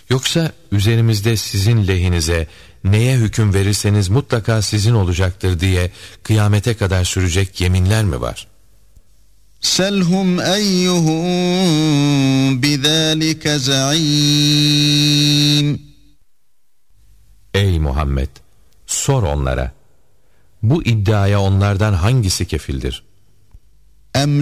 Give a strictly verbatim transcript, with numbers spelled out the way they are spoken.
Yoksa üzerimizde sizin lehinize neye hüküm verirseniz mutlaka sizin olacaktır diye kıyamete kadar sürecek yeminler mi var? Selhum eyyuhum bizalika zaim. Ey Muhammed, sor onlara, bu iddiaya onlardan hangisi kefildir? Em